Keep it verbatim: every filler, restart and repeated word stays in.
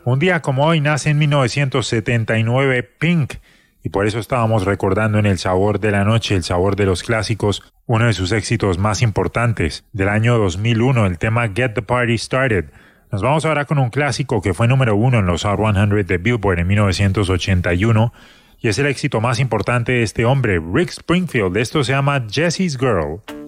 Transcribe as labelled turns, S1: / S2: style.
S1: Un día como hoy nace en mil novecientos setenta y nueve Pink, y por eso estábamos recordando en El Sabor de la Noche, el sabor de los clásicos, uno de sus éxitos más importantes del año dos mil uno, el tema Get the Party Started. Nos vamos ahora con un clásico que fue número uno en los Hot cien de Billboard en mil novecientos ochenta y uno, y es el éxito más importante de este hombre, Rick Springfield. Esto se llama Jesse's Girl.